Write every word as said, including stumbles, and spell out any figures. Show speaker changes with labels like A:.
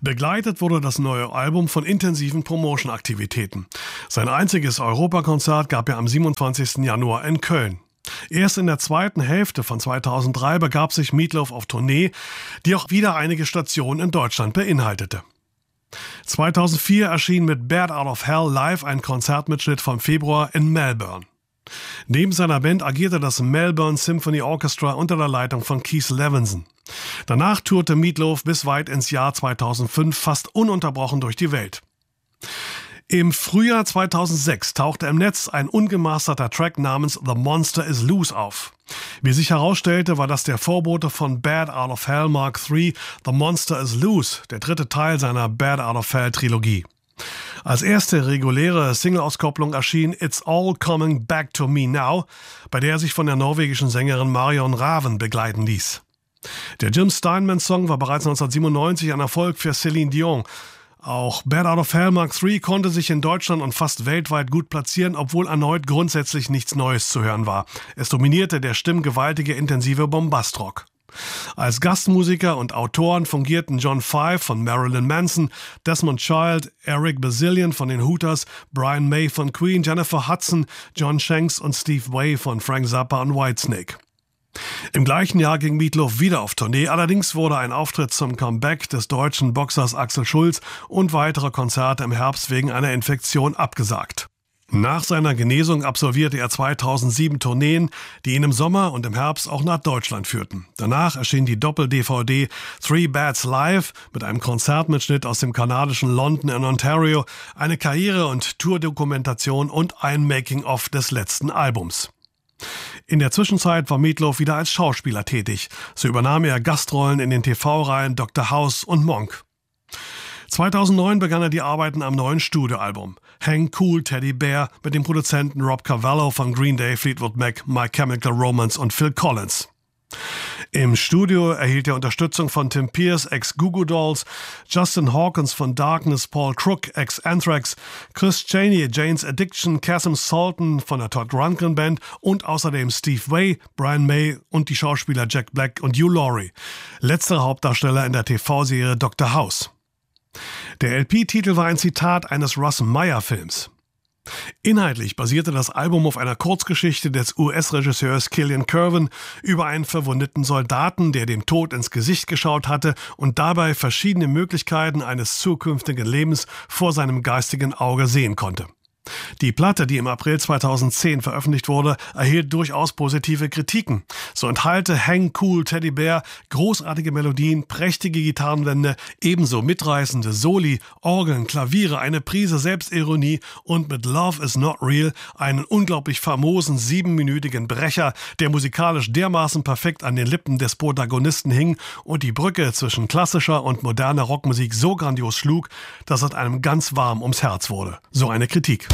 A: Begleitet wurde das neue Album von intensiven Promotion-Aktivitäten. Sein einziges Europakonzert gab er am siebenundzwanzigsten Januar in Köln. Erst in der zweiten Hälfte von zweitausenddrei begab sich Meat Loaf auf Tournee, die auch wieder einige Stationen in Deutschland beinhaltete. zweitausendvier erschien mit Bad Out of Hell live ein Konzertmitschnitt vom Februar in Melbourne. Neben seiner Band agierte das Melbourne Symphony Orchestra unter der Leitung von Keith Levinson. Danach tourte Meat Loaf bis weit ins Jahr zweitausendfünf fast ununterbrochen durch die Welt. Im Frühjahr zweitausendsechs tauchte im Netz ein ungemasterter Track namens The Monster is Loose auf. Wie sich herausstellte, war das der Vorbote von Bad Out of Hell Mark drei, The Monster is Loose, der dritte Teil seiner Bad Out of Hell Trilogie. Als erste reguläre Single-Auskopplung erschien It's All Coming Back to Me Now, bei der er sich von der norwegischen Sängerin Marion Ravn begleiten ließ. Der Jim Steinman-Song war bereits neunzehnhundertsiebenundneunzig ein Erfolg für Celine Dion. Auch Bad Out of Hell Mark drei konnte sich in Deutschland und fast weltweit gut platzieren, obwohl erneut grundsätzlich nichts Neues zu hören war. Es dominierte der stimmgewaltige, intensive Bombastrock. Als Gastmusiker und Autoren fungierten John Five von Marilyn Manson, Desmond Child, Eric Bazillion von den Hooters, Brian May von Queen, Jennifer Hudson, John Shanks und Steve Vai von Frank Zappa und Whitesnake. Im gleichen Jahr ging Meat Loaf wieder auf Tournee, allerdings wurde ein Auftritt zum Comeback des deutschen Boxers Axel Schulz und weitere Konzerte im Herbst wegen einer Infektion abgesagt. Nach seiner Genesung absolvierte er zweitausendsieben Tourneen, die ihn im Sommer und im Herbst auch nach Deutschland führten. Danach erschien die Doppel-D V D Three Bats Live mit einem Konzertmitschnitt aus dem kanadischen London in Ontario, eine Karriere- und Tourdokumentation und ein Making-of des letzten Albums. In der Zwischenzeit war Meat Loaf wieder als Schauspieler tätig. So übernahm er Gastrollen in den T V-Reihen Doktor House und Monk. zweitausendneun begann er die Arbeiten am neuen Studioalbum Hang Cool Teddy Bear mit dem Produzenten Rob Cavallo von Green Day, Fleetwood Mac, My Chemical Romance und Phil Collins. Im Studio erhielt er Unterstützung von Tim Pierce ex Goo Goo Dolls, Justin Hawkins von Darkness, Paul Crook ex Anthrax, Chris Chaney, Jane's Addiction, Casim Sultan von der Todd Rundgren Band und außerdem Steve Vai, Brian May und die Schauspieler Jack Black und Hugh Laurie, letztere Hauptdarsteller in der T V-Serie Doktor House. Der L P-Titel war ein Zitat eines Russ Meyer-Films. Inhaltlich basierte das Album auf einer Kurzgeschichte des U S-Regisseurs Cillian Curvin über einen verwundeten Soldaten, der dem Tod ins Gesicht geschaut hatte und dabei verschiedene Möglichkeiten eines zukünftigen Lebens vor seinem geistigen Auge sehen konnte. Die Platte, die im April zweitausendzehn veröffentlicht wurde, erhielt durchaus positive Kritiken. So enthalte Hang Cool Teddy Bear großartige Melodien, prächtige Gitarrenwände, ebenso mitreißende Soli, Orgeln, Klaviere, eine Prise Selbstironie und mit Love is Not Real einen unglaublich famosen siebenminütigen Brecher, der musikalisch dermaßen perfekt an den Lippen des Protagonisten hing und die Brücke zwischen klassischer und moderner Rockmusik so grandios schlug, dass es einem ganz warm ums Herz wurde. So eine Kritik.